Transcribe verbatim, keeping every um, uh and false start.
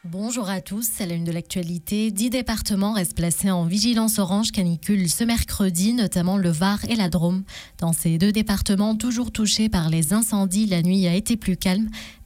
Bonjour à tous, c'est la une de l'actualité. Dix départements restent placés en vigilance orange canicule ce mercredi, notamment le Var et la Drôme. Dans ces deux départements toujours touchés par les incendies, la nuit a été plus calme.